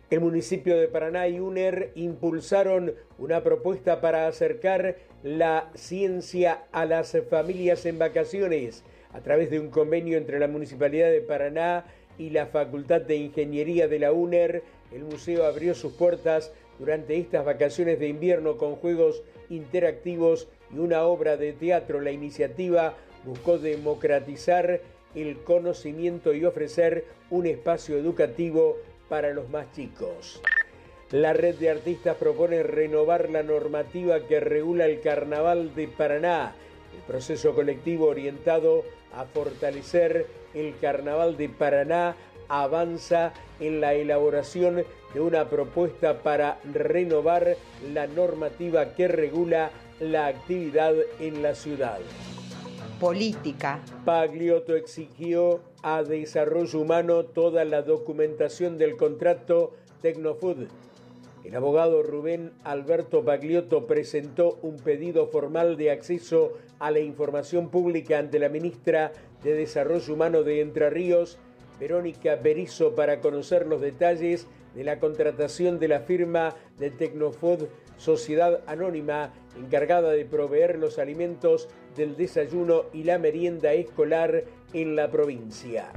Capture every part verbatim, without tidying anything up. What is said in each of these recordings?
El municipio de Paraná y UNER impulsaron una propuesta para acercar la ciencia a las familias en vacaciones. A través de un convenio entre la Municipalidad de Paraná y la Facultad de Ingeniería de la UNER, el museo abrió sus puertas durante estas vacaciones de invierno con juegos interactivos y una obra de teatro. La iniciativa buscó democratizar el conocimiento y ofrecer un espacio educativo para los más chicos. La red de artistas propone renovar la normativa que regula el Carnaval de Paraná. El proceso colectivo orientado a fortalecer el Carnaval de Paraná avanza en la elaboración de una propuesta para renovar la normativa que regula la actividad en la ciudad. Política. Pagliotto exigió a Desarrollo Humano toda la documentación del contrato Tecnofood. El abogado Rubén Alberto Pagliotto presentó un pedido formal de acceso a la información pública ante la ministra de Desarrollo Humano de Entre Ríos, Verónica Berizo, para conocer los detalles de la contratación de la firma de Tecnofood, sociedad anónima encargada de proveer los alimentos del desayuno y la merienda escolar en la provincia.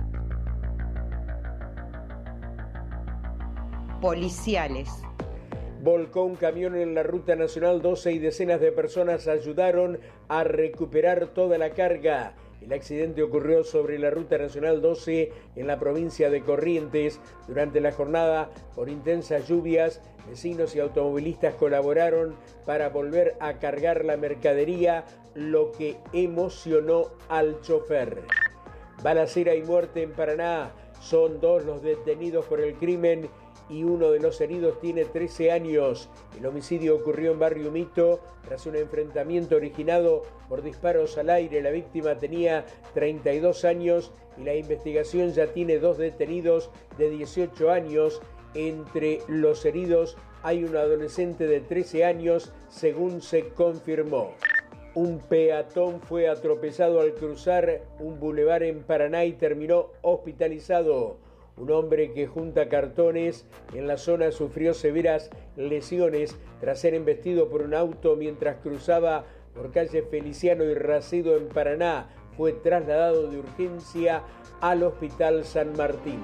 Policiales. Volcó un camión en la Ruta Nacional doce y decenas de personas ayudaron a recuperar toda la carga. El accidente ocurrió sobre la Ruta Nacional doce en la provincia de Corrientes. Durante la jornada, por intensas lluvias, vecinos y automovilistas colaboraron para volver a cargar la mercadería, lo que emocionó al chofer. Balacera y muerte en Paraná. Son dos los detenidos por el crimen y uno de los heridos tiene trece años. El homicidio ocurrió en Barrio Mito tras un enfrentamiento originado por disparos al aire. La víctima tenía treinta y dos años y la investigación ya tiene dos detenidos de dieciocho años. Entre los heridos hay un adolescente de trece años, según se confirmó. Un peatón fue atropellado al cruzar un bulevar en Paraná y terminó hospitalizado. Un hombre que junta cartones en la zona sufrió severas lesiones tras ser embestido por un auto mientras cruzaba por calle Feliciano y Racedo en Paraná. Fue trasladado de urgencia al Hospital San Martín.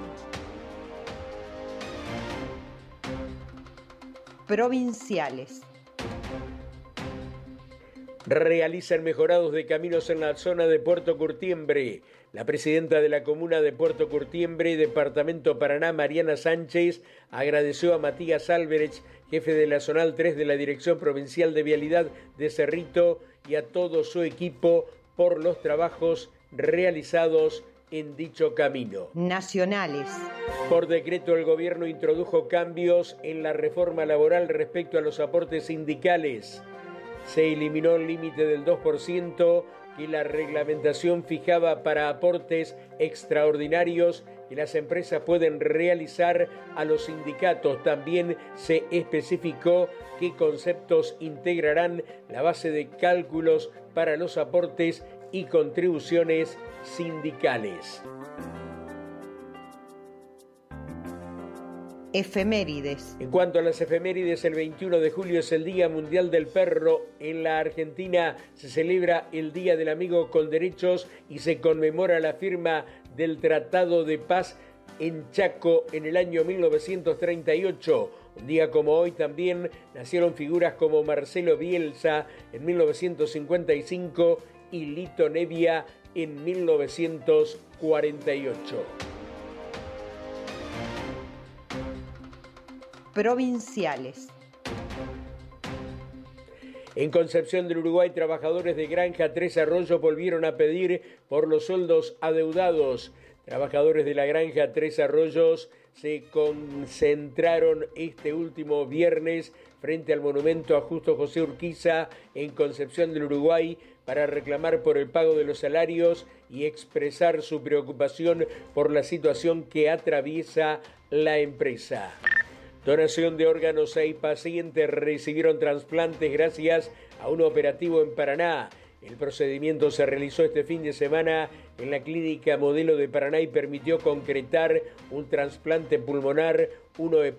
Provinciales. Realizan mejorados de caminos en la zona de Puerto Curtiembre. La presidenta de la comuna de Puerto Curtiembre, departamento Paraná, Mariana Sánchez, agradeció a Matías Alberech, jefe de la Zonal tres de la Dirección Provincial de Vialidad de Cerrito, y a todo su equipo por los trabajos realizados en dicho camino. Nacionales. Por decreto, el gobierno introdujo cambios en la reforma laboral respecto a los aportes sindicales. Se eliminó el límite del dos por ciento que la reglamentación fijaba para aportes extraordinarios que las empresas pueden realizar a los sindicatos. También se especificó qué conceptos integrarán la base de cálculos para los aportes y contribuciones sindicales. Efemérides. En cuanto a las efemérides, el veintiuno de julio es el Día Mundial del Perro. En la Argentina se celebra el Día del Amigo con Derechos y se conmemora la firma del Tratado de Paz en Chaco en el año mil novecientos treinta y ocho. Un día como hoy también nacieron figuras como Marcelo Bielsa en mil novecientos cincuenta y cinco y Lito Nebbia en mil novecientos cuarenta y ocho. Provinciales. En Concepción del Uruguay, trabajadores de Granja Tres Arroyos volvieron a pedir por los sueldos adeudados. Trabajadores de la Granja Tres Arroyos se concentraron este último viernes frente al monumento a Justo José Urquiza en Concepción del Uruguay para reclamar por el pago de los salarios y expresar su preocupación por la situación que atraviesa la empresa. Donación de órganos. Seis pacientes recibieron trasplantes gracias a un operativo en Paraná. El procedimiento se realizó este fin de semana en la clínica Modelo de Paraná y permitió concretar un trasplante pulmonar, uno